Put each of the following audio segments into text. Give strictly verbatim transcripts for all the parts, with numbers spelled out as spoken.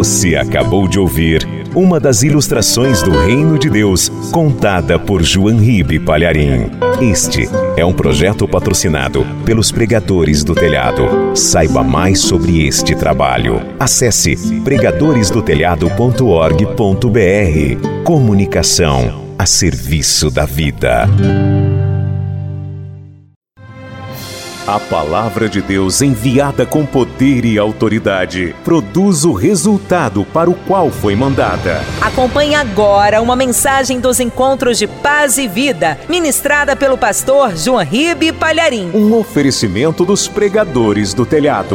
Você acabou de ouvir uma das ilustrações do Reino de Deus, contada por João Ribe Palharim. Este é um projeto patrocinado pelos Pregadores do Telhado. Saiba mais sobre este trabalho. Acesse pregadores do telhado ponto org ponto br. Comunicação a serviço da vida. A palavra de Deus, enviada com poder e autoridade, produz o resultado para o qual foi mandada. Acompanhe agora uma mensagem dos Encontros de Paz e Vida, ministrada pelo pastor João Ribe Palharim. Um oferecimento dos Pregadores do Telhado.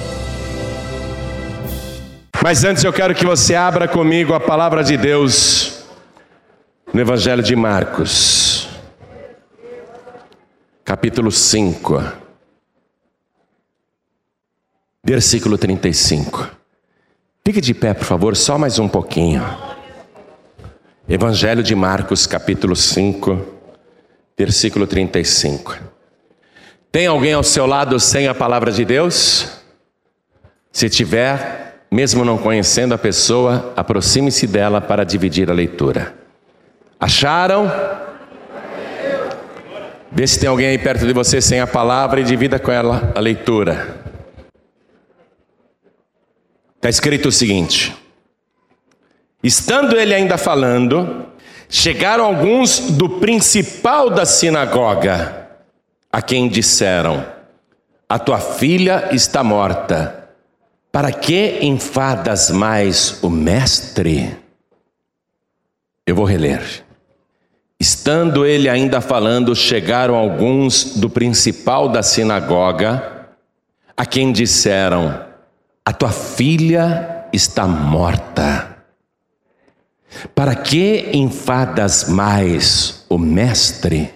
Mas antes eu quero que você abra comigo a palavra de Deus no Evangelho de Marcos, capítulo cinco. Versículo trinta e cinco. Fique de pé, por favor, só mais um pouquinho. Evangelho de Marcos, capítulo cinco, versículo trinta e cinco. Tem alguém ao seu lado sem a palavra de Deus? Se tiver, mesmo não conhecendo a pessoa, aproxime-se dela para dividir a leitura. Acharam? Vê se tem alguém aí perto de você sem a palavra e divida com ela a leitura. Está escrito o seguinte: estando ele ainda falando, chegaram alguns do principal da sinagoga, a quem disseram: a tua filha está morta, para que enfadas mais o mestre? Eu vou reler. Estando ele ainda falando, chegaram alguns do principal da sinagoga, a quem disseram: a tua filha está morta. Para que enfadas mais o mestre?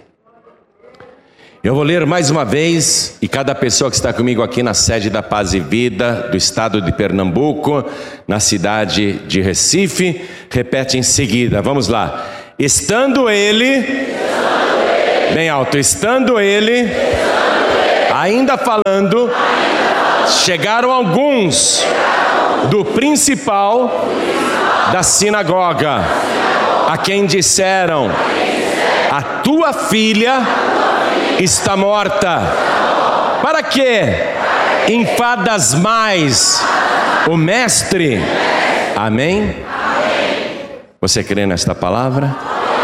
Eu vou ler mais uma vez, e cada pessoa que está comigo aqui na sede da Paz e Vida, do estado de Pernambuco, na cidade de Recife, repete em seguida. Vamos lá. Estando ele, estando ele bem alto, estando ele, estando ele ainda falando, chegaram alguns do principal da sinagoga, a quem disseram: a tua filha está morta. Para que enfadas mais o mestre? Amém? Você crê nesta palavra?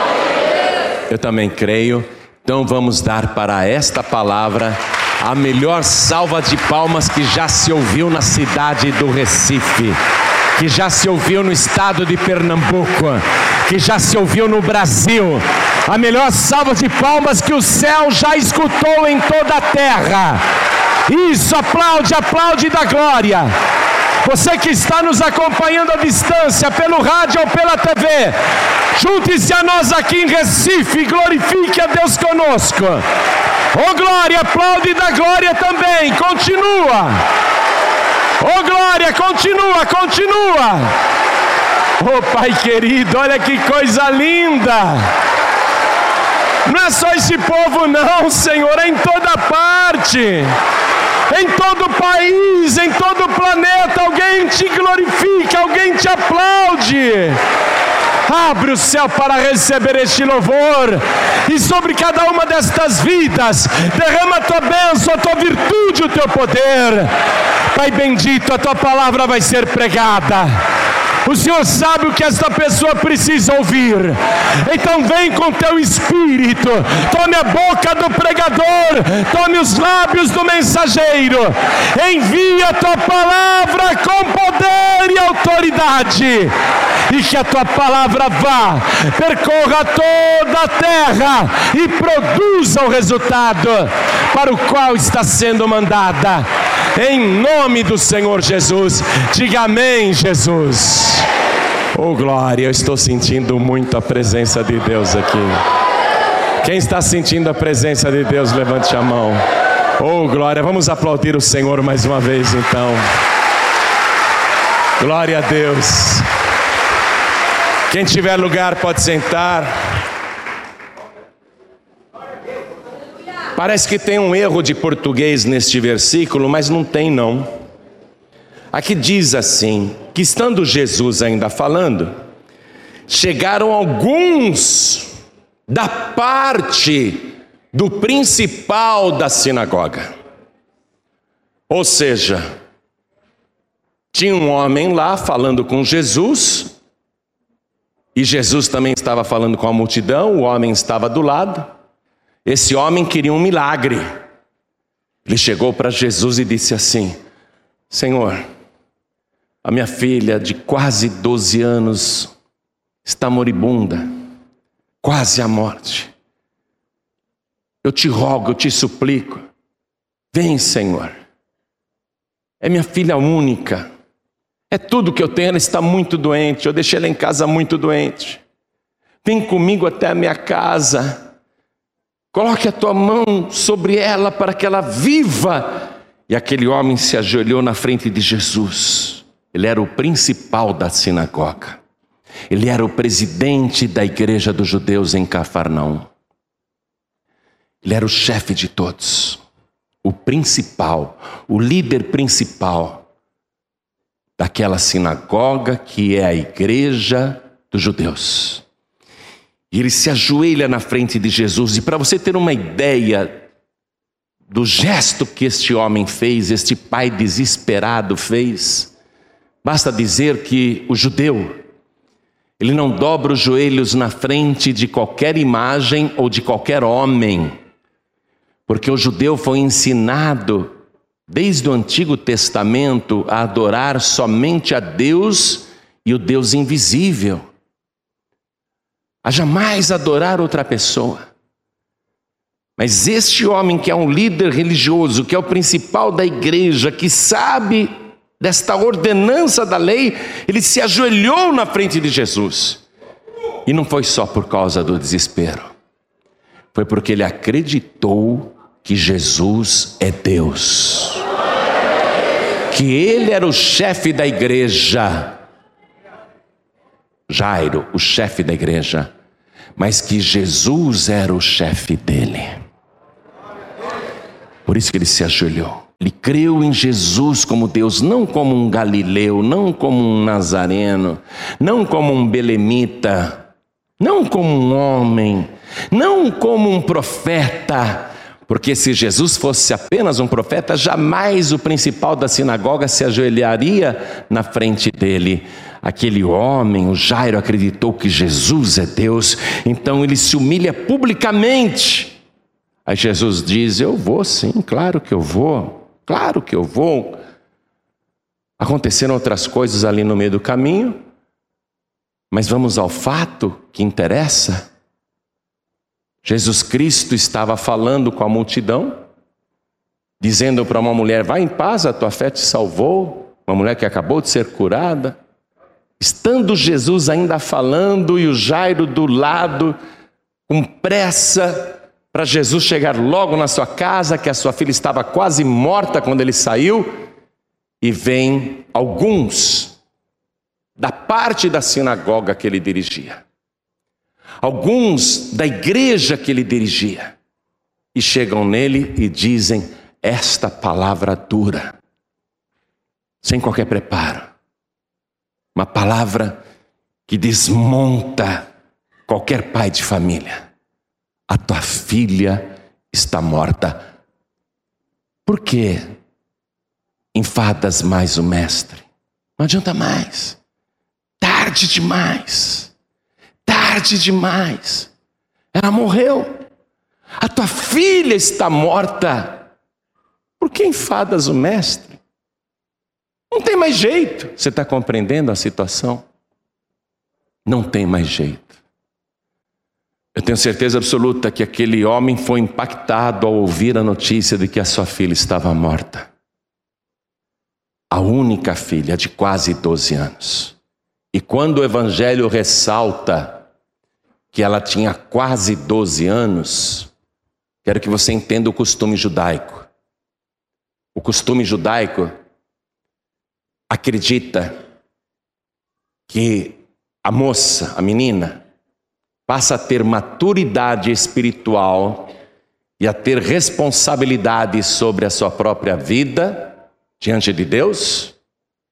Eu também creio. Então vamos dar para esta palavra a melhor salva de palmas que já se ouviu na cidade do Recife, que já se ouviu no estado de Pernambuco, que já se ouviu no Brasil. A melhor salva de palmas que o céu já escutou em toda a terra. Isso, aplaude, aplaude da glória. Você que está nos acompanhando à distância, pelo rádio ou pela T V, junte-se a nós aqui em Recife e glorifique a Deus conosco. Oh glória, aplaude da glória também, continua. Oh glória, continua, continua. Oh Pai querido, olha que coisa linda. Não é só esse povo não, Senhor, é em toda parte. Em todo o país, em todo o planeta, alguém te glorifica, alguém te aplaude. Abre o céu para receber este louvor, e sobre cada uma destas vidas, derrama a tua bênção, a tua virtude, o teu poder. Pai bendito, a tua palavra vai ser pregada. O Senhor sabe o que esta pessoa precisa ouvir. Então vem com teu espírito. Tome a boca do pregador. Tome os lábios do mensageiro. Envia a tua palavra com poder e autoridade. E que a tua palavra vá, percorra toda a terra e produza o resultado para o qual está sendo mandada. Em nome do Senhor Jesus, diga amém, Jesus. Oh glória, eu estou sentindo muito a presença de Deus aqui. Quem está sentindo a presença de Deus, levante a mão. Oh glória, vamos aplaudir o Senhor mais uma vez então. Glória a Deus. Quem tiver lugar pode sentar. Parece que tem um erro de português neste versículo, mas não tem não. Aqui diz assim: que estando Jesus ainda falando, chegaram alguns da parte do principal da sinagoga. Ou seja, tinha um homem lá falando com Jesus, e Jesus também estava falando com a multidão, o homem estava do lado. Esse homem queria um milagre. Ele chegou para Jesus e disse assim: Senhor, a minha filha de quase doze anos está moribunda, quase à morte. Eu te rogo, eu te suplico, vem, Senhor. É minha filha única, é tudo que eu tenho, ela está muito doente, eu deixei ela em casa muito doente. Vem comigo até a minha casa, coloque a tua mão sobre ela para que ela viva. E aquele homem se ajoelhou na frente de Jesus. Ele era o principal da sinagoga, ele era o presidente da igreja dos judeus em Cafarnaum. Ele era o chefe de todos, o principal, o líder principal daquela sinagoga que é a igreja dos judeus. E ele se ajoelha na frente de Jesus. E para você ter uma ideia do gesto que este homem fez, este pai desesperado fez, basta dizer que o judeu, ele não dobra os joelhos na frente de qualquer imagem ou de qualquer homem, porque o judeu foi ensinado desde o Antigo Testamento a adorar somente a Deus e o Deus invisível, a jamais adorar outra pessoa. Mas este homem que é um líder religioso, que é o principal da igreja, que sabe desta ordenança da lei, ele se ajoelhou na frente de Jesus. E não foi só por causa do desespero, foi porque ele acreditou que Jesus é Deus, que ele era o chefe da igreja, Jairo, o chefe da igreja, mas que Jesus era o chefe dele. Por isso que ele se ajoelhou. Ele creu em Jesus como Deus, não como um galileu, não como um nazareno, não como um belemita, não como um homem, não como um profeta. Porque se Jesus fosse apenas um profeta, jamais o principal da sinagoga se ajoelharia na frente dele. Aquele homem, o Jairo, acreditou que Jesus é Deus, então ele se humilha publicamente. Aí Jesus diz: eu vou sim, claro que eu vou, claro que eu vou. Aconteceram outras coisas ali no meio do caminho, mas vamos ao fato que interessa. Jesus Cristo estava falando com a multidão, dizendo para uma mulher: vai em paz, a tua fé te salvou. Uma mulher que acabou de ser curada. Estando Jesus ainda falando e o Jairo do lado, com pressa para Jesus chegar logo na sua casa, que a sua filha estava quase morta quando ele saiu, e vem alguns da parte da sinagoga que ele dirigia, alguns da igreja que ele dirigia, e chegam nele e dizem esta palavra dura, sem qualquer preparo, uma palavra que desmonta qualquer pai de família: a tua filha está morta. Por que enfadas mais o mestre? Não adianta mais, tarde demais, tarde demais, ela morreu, a tua filha está morta. Por que enfadas o mestre? Não tem mais jeito. Você está compreendendo a situação? Não tem mais jeito. Eu tenho certeza absoluta que aquele homem foi impactado ao ouvir a notícia de que a sua filha estava morta. A única filha de quase doze anos. E quando o evangelho ressalta que ela tinha quase doze anos, quero que você entenda o costume judaico. O costume judaico acredita que a moça, a menina, passa a ter maturidade espiritual e a ter responsabilidade sobre a sua própria vida diante de Deus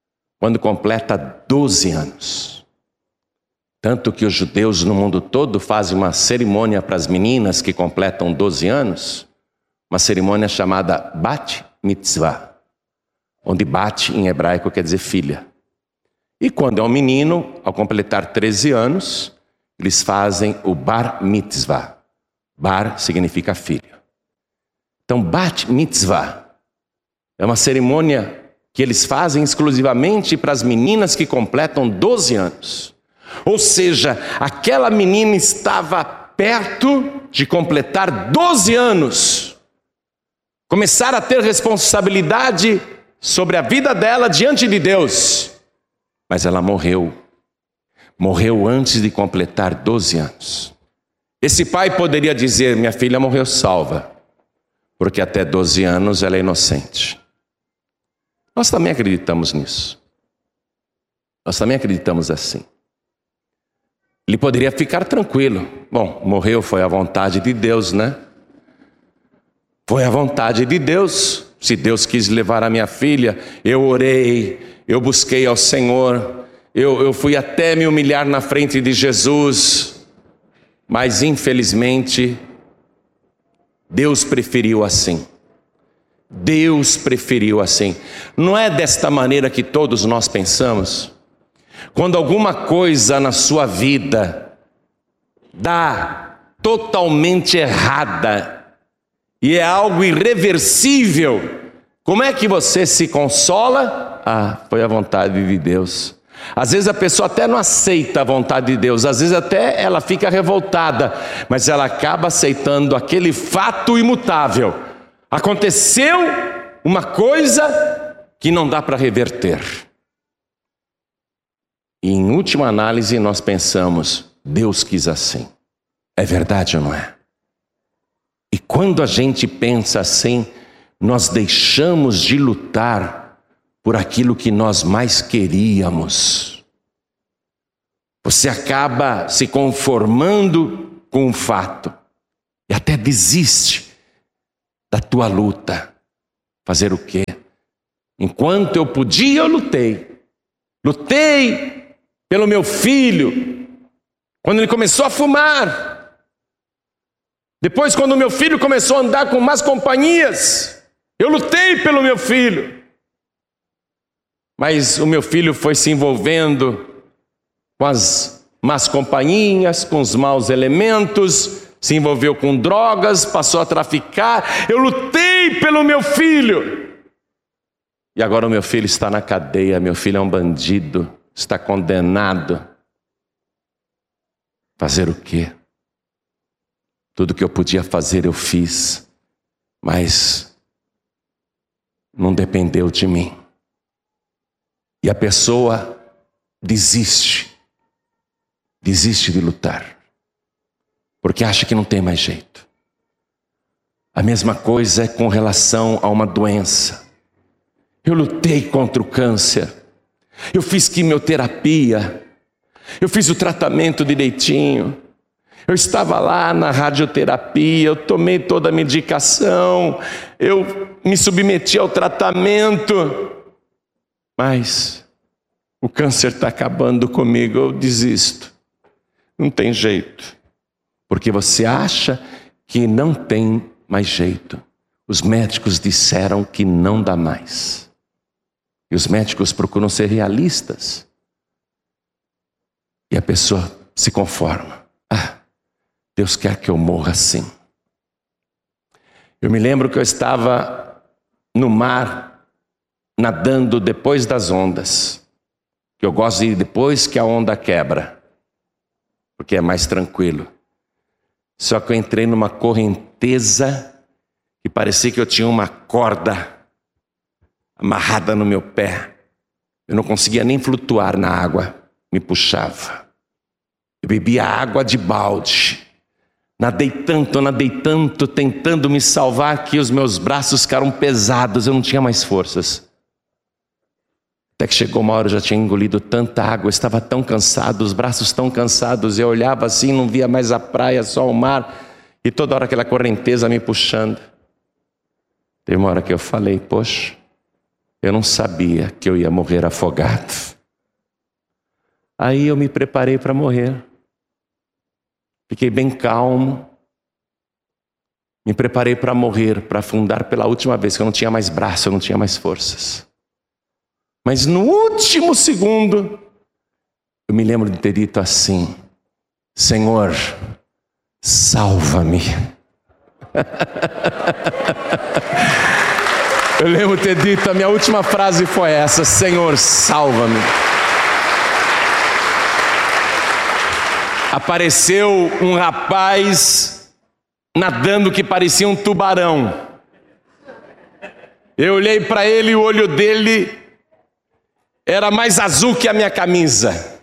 quando completa doze anos. Tanto que os judeus no mundo todo fazem uma cerimônia para as meninas que completam doze anos, uma cerimônia chamada Bat Mitzvah, onde Bat em hebraico quer dizer filha. E quando é um menino, ao completar treze anos, eles fazem o Bar Mitzvah. Bar significa filho. Então Bat Mitzvah é uma cerimônia que eles fazem exclusivamente para as meninas que completam doze anos. Ou seja, aquela menina estava perto de completar doze anos. Começar a ter responsabilidade sobre a vida dela diante de Deus. Mas ela morreu. Morreu antes de completar doze anos. Esse pai poderia dizer, minha filha morreu salva, porque até doze anos ela é inocente. Nós também acreditamos nisso. Nós também acreditamos assim. Ele poderia ficar tranquilo. Bom, morreu, foi a vontade de Deus, né? Foi a vontade de Deus. Se Deus quis levar a minha filha, eu orei, eu busquei ao Senhor, eu, eu fui até me humilhar na frente de Jesus. Mas infelizmente, Deus preferiu assim. Deus preferiu assim. Não é desta maneira que todos nós pensamos. Quando alguma coisa na sua vida dá totalmente errada e é algo irreversível, como é que você se consola? Ah, foi a vontade de Deus. Às vezes a pessoa até não aceita a vontade de Deus, às vezes até ela fica revoltada, mas ela acaba aceitando aquele fato imutável. Aconteceu uma coisa que não dá para reverter. E em última análise nós pensamos, Deus quis assim. É verdade ou não é? E quando a gente pensa assim, nós deixamos de lutar por aquilo que nós mais queríamos. Você acaba se conformando com um fato e até desiste da tua luta. Fazer o quê? Enquanto eu podia, eu lutei. Lutei pelo meu filho, quando ele começou a fumar. Depois, quando o meu filho começou a andar com más companhias, eu lutei pelo meu filho. Mas o meu filho foi se envolvendo com as más companhias, com os maus elementos, se envolveu com drogas, passou a traficar. Eu lutei pelo meu filho. E agora o meu filho está na cadeia, meu filho é um bandido, está condenado. Fazer o quê? Tudo que eu podia fazer eu fiz, mas não dependeu de mim. E a pessoa desiste, desiste de lutar, porque acha que não tem mais jeito. A mesma coisa é com relação a uma doença. Eu lutei contra o câncer, eu fiz quimioterapia, eu fiz o tratamento direitinho, eu estava lá na radioterapia, eu tomei toda a medicação, eu me submeti ao tratamento, mas o câncer está acabando comigo, eu desisto. Não tem jeito, porque você acha que não tem mais jeito. Os médicos disseram que não dá mais. E os médicos procuram ser realistas. E a pessoa se conforma. Ah, Deus quer que eu morra assim. Eu me lembro que eu estava no mar, nadando depois das ondas. Eu gosto de ir depois que a onda quebra, porque é mais tranquilo. Só que eu entrei numa correnteza que parecia que eu tinha uma corda amarrada no meu pé. Eu não conseguia nem flutuar na água, me puxava. Eu bebia água de balde. Nadei tanto, nadei tanto, tentando me salvar, que os meus braços ficaram pesados, eu não tinha mais forças. Até que chegou uma hora, eu já tinha engolido tanta água, eu estava tão cansado, os braços tão cansados, eu olhava assim, não via mais a praia, só o mar, e toda hora aquela correnteza me puxando. Teve uma hora que eu falei, poxa, Eu não sabia que eu ia morrer afogado. Aí eu me preparei para morrer. Fiquei bem calmo. Me preparei para morrer, para afundar pela última vez, que eu não tinha mais braço, eu não tinha mais forças. Mas no último segundo, eu me lembro de ter dito assim: Senhor, salva-me. Eu lembro de ter dito, a minha última frase foi essa: Senhor, salva-me. Apareceu um rapaz nadando que parecia um tubarão. Eu olhei para ele e o olho dele era mais azul que a minha camisa.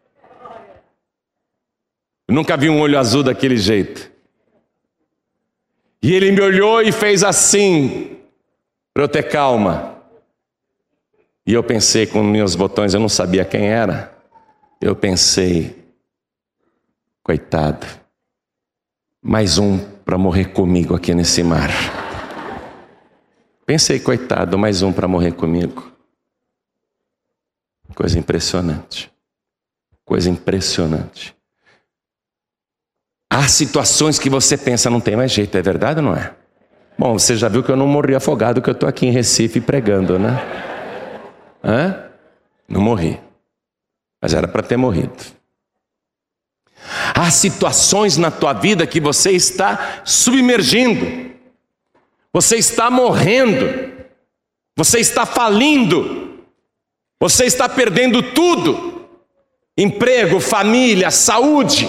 Eu nunca vi um olho azul daquele jeito. E ele me olhou e fez assim, para eu ter calma. E eu pensei com meus botões, eu não sabia quem era. Eu pensei, coitado, mais um para morrer comigo aqui nesse mar. Pensei, coitado, mais um para morrer comigo. Coisa impressionante. Coisa impressionante. Há situações que você pensa, não tem mais jeito, é verdade ou não é? Bom, você já viu que eu não morri afogado, que eu estou aqui em Recife pregando, né? Hã? Não morri. Mas era para ter morrido. Há situações na tua vida que você está submergindo. Você está morrendo. Você está falindo. Você está perdendo tudo. Emprego, família, saúde,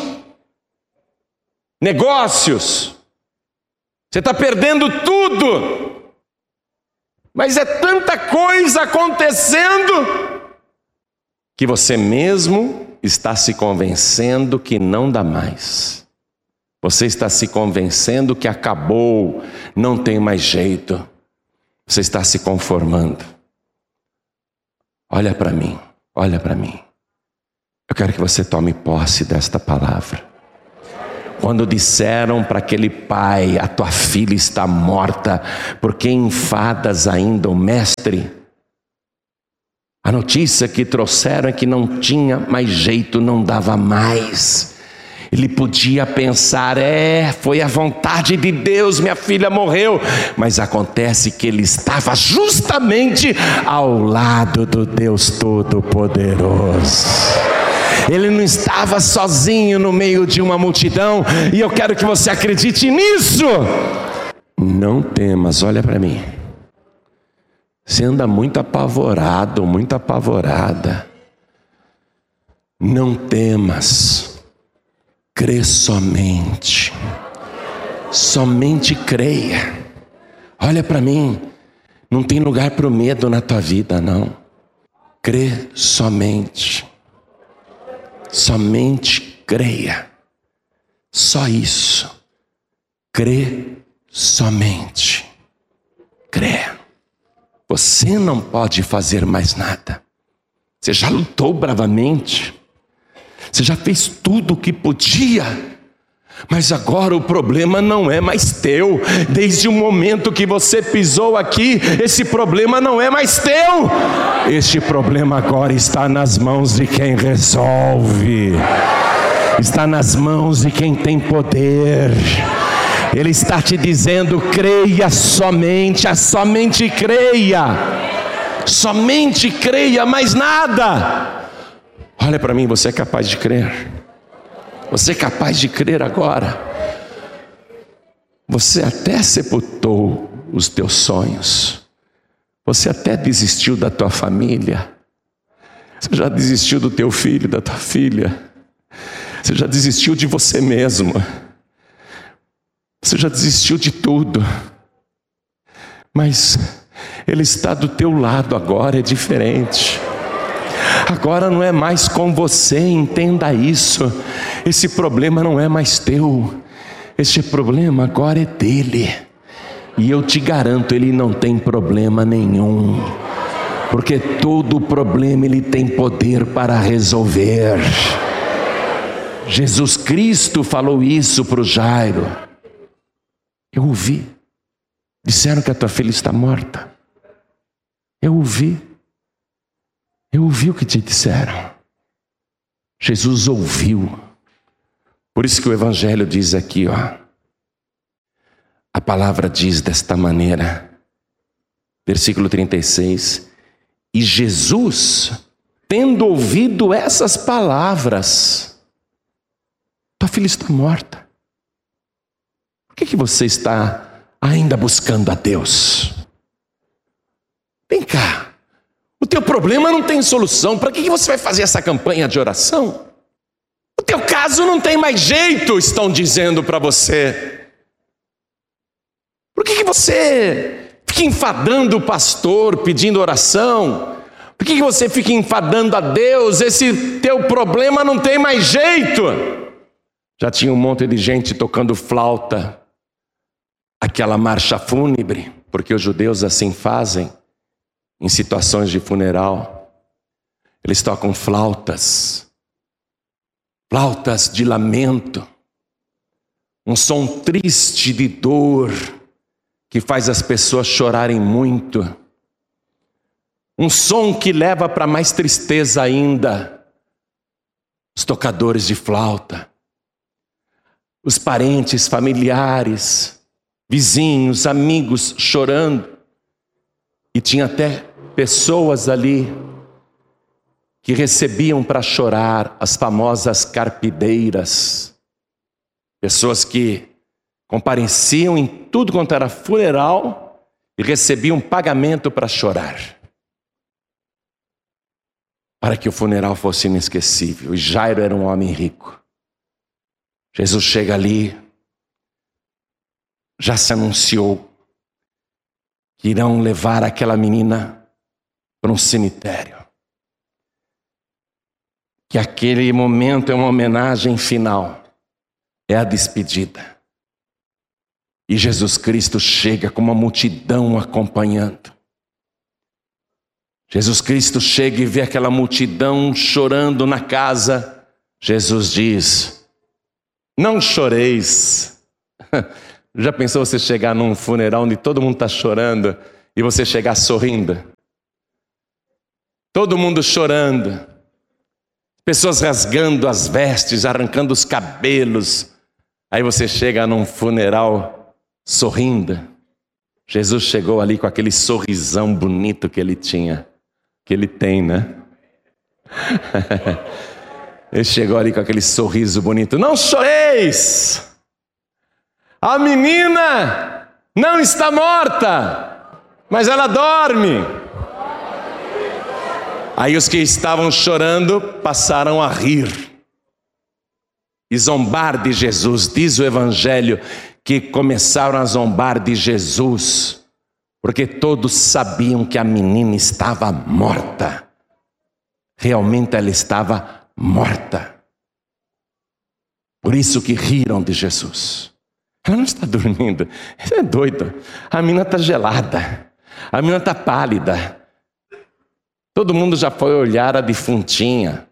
negócios. Você está perdendo tudo. Mas é tanta coisa acontecendo que você mesmo está se convencendo que não dá mais. Você está se convencendo que acabou, não tem mais jeito. Você está se conformando. Olha para mim, olha para mim. Eu quero que você tome posse desta palavra. Quando disseram para aquele pai, a tua filha está morta, porque enfadas ainda o mestre? A notícia que trouxeram é que não tinha mais jeito, não dava mais. Ele podia pensar, é, foi a vontade de Deus, minha filha morreu. Mas acontece que ele estava justamente ao lado do Deus Todo-Poderoso. Ele não estava sozinho no meio de uma multidão. E eu quero que você acredite nisso. Não temas, olha para mim. Você anda muito apavorado, muito apavorada. Não temas. Crê somente. Somente creia. Olha para mim. Não tem lugar para o medo na tua vida, não. Crê somente. Somente creia. Só isso. Crê somente. Crê. Você não pode fazer mais nada. Você já lutou bravamente. Você já fez tudo o que podia. Mas agora o problema não é mais teu. Desde o momento que você pisou aqui, esse problema não é mais teu. Este problema agora está nas mãos de quem resolve. Está nas mãos de quem tem poder. Ele está te dizendo, creia somente, somente creia. Somente creia, mais nada. Olha para mim, você é capaz de crer? Você é capaz de crer agora? Você até sepultou os teus sonhos. Você até desistiu da tua família. Você já desistiu do teu filho, da tua filha. Você já desistiu de você mesmo. Você já desistiu de tudo. Mas Ele está do teu lado agora, é diferente. Agora não é mais com você, entenda isso. Esse problema não é mais teu. Esse problema agora é dele. E eu te garanto, ele não tem problema nenhum. Porque todo problema ele tem poder para resolver. Jesus Cristo falou isso para o Jairo. Eu ouvi. Disseram que a tua filha está morta. Eu ouvi. Eu ouvi o que te disseram. Jesus ouviu. Por isso que o Evangelho diz aqui, ó. A palavra diz desta maneira. Versículo trinta e seis. E Jesus, tendo ouvido essas palavras, tua filha está morta. Por que que você está ainda buscando a Deus? Vem cá. O teu problema não tem solução. Para que que você vai fazer essa campanha de oração? O teu caso não tem mais jeito, estão dizendo para você. Por que que você fica enfadando o pastor, pedindo oração? Por que que você fica enfadando a Deus? Esse teu problema não tem mais jeito. Já tinha um monte de gente tocando flauta, aquela marcha fúnebre, porque os judeus assim fazem. Em situações de funeral, eles tocam flautas, flautas de lamento, um som triste de dor, que faz as pessoas chorarem muito, um som que leva para mais tristeza ainda, os tocadores de flauta, os parentes, familiares, vizinhos, amigos chorando. E tinha até pessoas ali que recebiam para chorar as famosas carpideiras. Pessoas que compareciam em tudo quanto era funeral e recebiam pagamento para chorar. Para que o funeral fosse inesquecível. E Jairo era um homem rico. Jesus chega ali, já se anunciou que irão levar aquela menina para um cemitério. Que aquele momento é uma homenagem final, é a despedida. E Jesus Cristo chega com uma multidão acompanhando. Jesus Cristo chega e vê aquela multidão chorando na casa. Jesus diz: não choreis. Já pensou você chegar num funeral onde todo mundo está chorando e você chegar sorrindo? Todo mundo chorando. Pessoas rasgando as vestes, arrancando os cabelos. Aí você chega num funeral sorrindo. Jesus chegou ali com aquele sorrisão bonito que ele tinha. Que ele tem, né? Ele chegou ali com aquele sorriso bonito. Não choreis! A menina não está morta, mas ela dorme. Aí os que estavam chorando passaram a rir e zombar de Jesus. Diz o Evangelho que começaram a zombar de Jesus, porque todos sabiam que a menina estava morta. Realmente ela estava morta. Por isso que riram de Jesus. Ela não está dormindo. Você é doido. A menina está gelada. A menina está pálida. Todo mundo já foi olhar a defuntinha.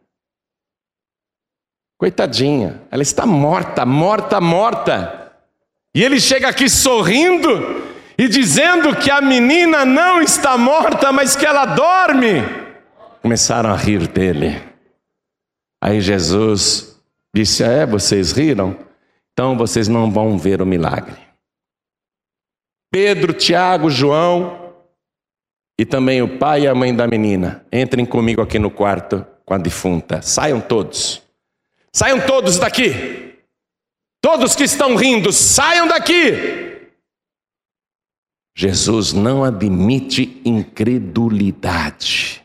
Coitadinha. Ela está morta, morta, morta. E ele chega aqui sorrindo e dizendo que a menina não está morta, mas que ela dorme. Começaram a rir dele. Aí Jesus disse: é, vocês riram? Então vocês não vão ver o milagre. Pedro, Tiago, João e também o pai e a mãe da menina, entrem comigo aqui no quarto com a defunta. Saiam todos. Saiam todos daqui. Todos que estão rindo, saiam daqui. Jesus não admite incredulidade.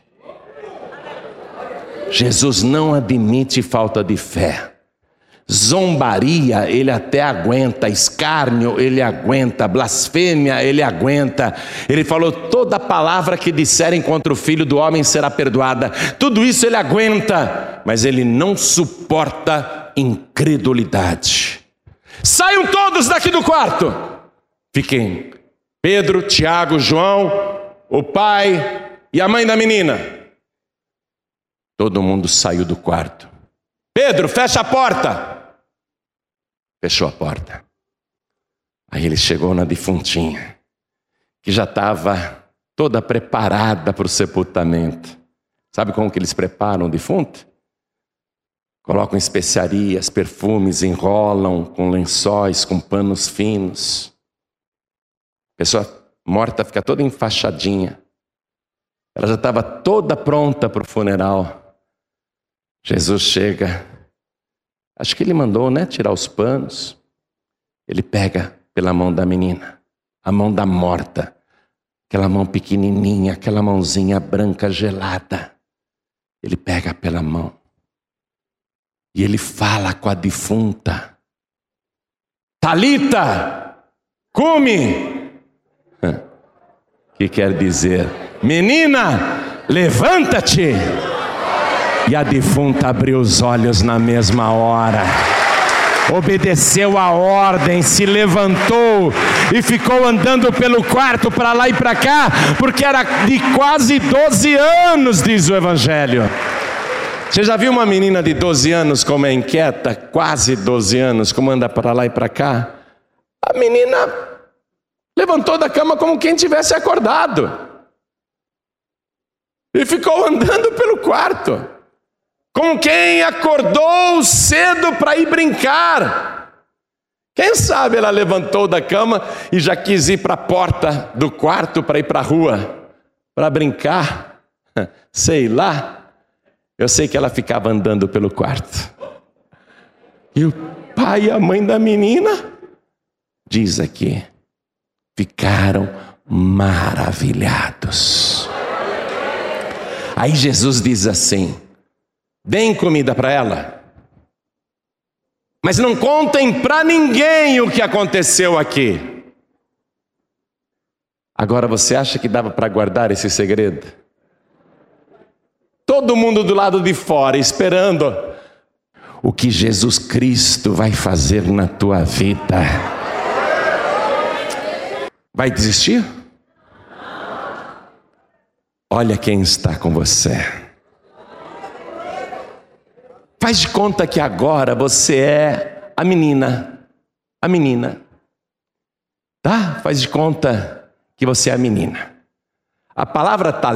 Jesus não admite falta de fé. Zombaria, ele até aguenta. Escárnio, ele aguenta. Blasfêmia, ele aguenta. Ele falou: toda palavra que disserem contra o Filho do Homem será perdoada. Tudo isso ele aguenta, mas ele não suporta incredulidade. Saiam todos daqui do quarto. Fiquem Pedro, Tiago, João, o pai e a mãe da menina. Todo mundo saiu do quarto. Pedro, fecha a porta. Fechou a porta. Aí ele chegou na defuntinha, que já estava toda preparada para o sepultamento. Sabe como que eles preparam o defunto? Colocam especiarias, perfumes, enrolam com lençóis, com panos finos. A pessoa morta fica toda enfaixadinha. Ela já estava toda pronta para o funeral. Jesus chega. Acho que ele mandou, né, tirar os panos. Ele pega pela mão da menina, a mão da morta. Aquela mão pequenininha, aquela mãozinha branca gelada. Ele pega pela mão. E ele fala com a defunta. Talita, cumi. Que quer dizer, menina, levanta-te. E a defunta abriu os olhos na mesma hora. Obedeceu a ordem, se levantou e ficou andando pelo quarto para lá e para cá, porque era de quase doze anos, diz o Evangelho. Você já viu uma menina de doze anos como é inquieta? Quase doze anos, como anda para lá e para cá? A menina levantou da cama como quem tivesse acordado. E ficou andando pelo quarto. Como quem acordou cedo para ir brincar. Quem sabe ela levantou da cama e já quis ir para a porta do quarto para ir para a rua, para brincar. Sei lá. Eu sei que ela ficava andando pelo quarto. E o pai e a mãe da menina, diz aqui, ficaram maravilhados. Aí Jesus diz assim: deem comida para ela, mas não contem para ninguém o que aconteceu aqui. Agora você acha que dava para guardar esse segredo? Todo mundo do lado de fora esperando o que Jesus Cristo vai fazer na tua vida. Vai desistir? Olha quem está com você. Faz de conta que agora você é a menina. A menina. Tá? Faz de conta que você é a menina. A palavra talita